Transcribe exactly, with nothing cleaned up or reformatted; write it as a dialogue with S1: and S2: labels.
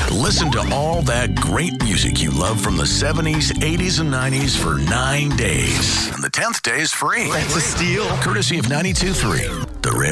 S1: Listen to all that great music you love from the seventies, eighties, and nineties for nine days. And the tenth day is free.
S2: That's a steal.
S1: Courtesy of ninety-two point three, The Rib.